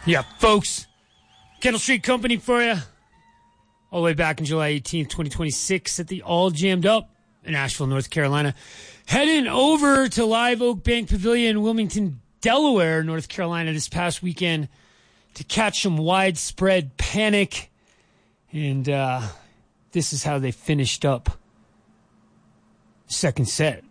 Yeah, folks. Kendall Street Company for you. All the way back in July 18th, 2026 at the All Jammed Up in Asheville, North Carolina. Heading over to Live Oak Bank Pavilion in Wilmington, Delaware, North Carolina this past weekend to catch some widespread panic. And this is how they finished up second set.